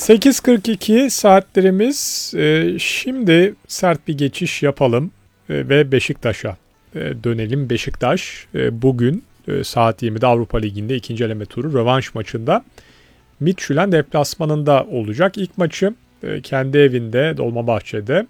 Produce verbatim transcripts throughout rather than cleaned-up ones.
sekiz kırk iki saatlerimiz. E, şimdi sert bir geçiş yapalım e, ve Beşiktaş'a e, dönelim. Beşiktaş e, bugün e, saat yirmide Avrupa Ligi'nde ikinci eleme turu rövanş maçında Midtjylland deplasmanında olacak. İlk maçı e, kendi evinde Dolmabahçe'de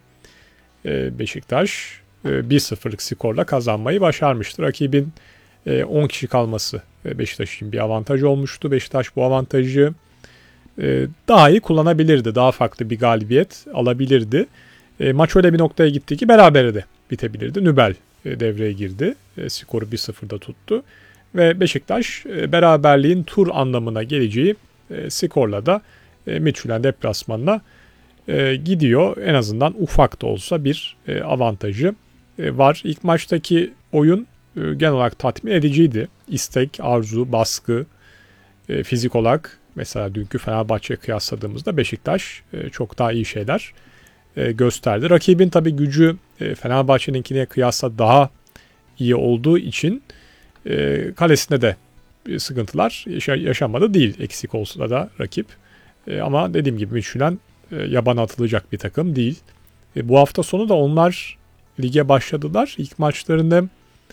e, Beşiktaş e, bir sıfırlık skorla kazanmayı başarmıştır. Rakibin e, on kişi kalması e, Beşiktaş için bir avantaj olmuştu. Beşiktaş bu avantajı e, daha iyi kullanabilirdi. Daha farklı bir galibiyet alabilirdi. E, maç öyle bir noktaya gitti ki berabere de bitebilirdi. Nübel e, devreye girdi. E, skoru bir sıfırda tuttu. Ve Beşiktaş e, beraberliğin tur anlamına geleceği e, skorla da e, Midtjylland deplasmanına e, gidiyor. En azından ufak da olsa bir e, avantajı e, var. İlk maçtaki oyun e, genel olarak tatmin ediciydi. İstek, arzu, baskı, e, fizik olarak mesela dünkü Fenerbahçe'ye kıyasladığımızda Beşiktaş e, çok daha iyi şeyler e, gösterdi. Rakibin tabii gücü e, Fenerbahçe'ninkine kıyasla daha iyi olduğu için e, kalesinde de sıkıntılar yaşanmadı değil, eksik olsa da rakip. E, ama dediğim gibi Midtjylland e, yabana atılacak bir takım değil. E, bu hafta sonu da onlar lige başladılar. İlk maçlarını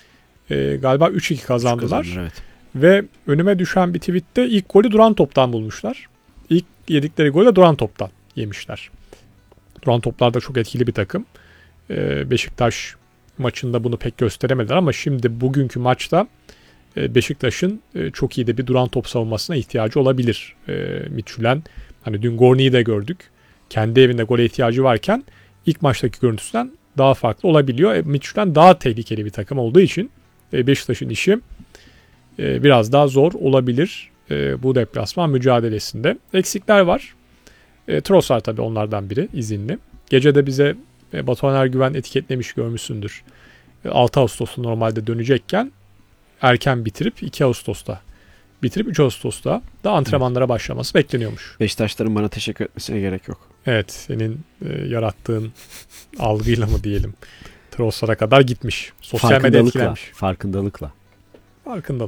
e, galiba üç iki kazandılar. Kazanır, evet. Ve önüme düşen bir tweette ilk golü duran toptan bulmuşlar. İlk yedikleri golü de duran toptan yemişler. Duran toplar da çok etkili bir takım. E, Beşiktaş maçında bunu pek gösteremediler ama şimdi bugünkü maçta Beşiktaş'ın çok iyi de bir duran top savunmasına ihtiyacı olabilir. Midtjylland, hani dün Gorni'yi de gördük. Kendi evinde gole ihtiyacı varken ilk maçtaki görüntüsünden daha farklı olabiliyor. Midtjylland daha tehlikeli bir takım olduğu için Beşiktaş'ın işi biraz daha zor olabilir bu deplasman mücadelesinde. Eksikler var. Trossard tabii onlardan biri, izinli. Gece de bize Batuhan Ergüven etiketlemiş, görmüşsündür. altı Ağustos'ta normalde dönecekken erken bitirip iki Ağustos'ta bitirip üç Ağustos'ta da antrenmanlara evet. başlaması bekleniyormuş. Beşiktaşların bana teşekkür etmesine gerek yok. Evet, senin e, yarattığın algıyla mı diyelim, Trossard'a kadar gitmiş. Sosyal medya etkilenmiş. Farkındalıkla. Farkındalık.